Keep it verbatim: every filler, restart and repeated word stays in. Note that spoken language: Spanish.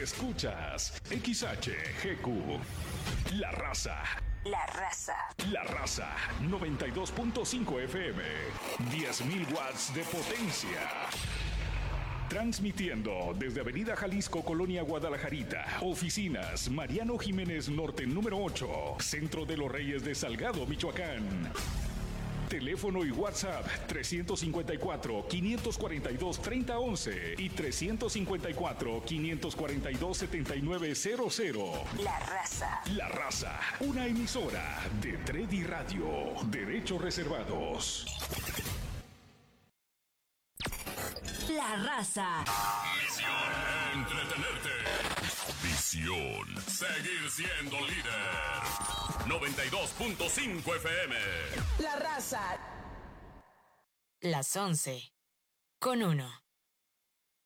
Escuchas X H G Q. La Raza. La Raza. La Raza. noventa y dos punto cinco F M. diez mil watts de potencia. Transmitiendo desde Avenida Jalisco, Colonia Guadalajarita. Oficinas Mariano Jiménez Norte número ocho. Centro de los Reyes de Salgado, Michoacán. Teléfono y WhatsApp trescientos cincuenta y cuatro, quinientos cuarenta y dos, treinta once y trescientos cincuenta y cuatro, quinientos cuarenta y dos, setenta y nueve cero cero. La Raza. La Raza, una emisora de Tredi Radio. Derechos reservados. La Raza. Misión: entretenerte. Visión: seguir siendo líder. noventa y dos punto cinco F M. La Raza. Las once con uno.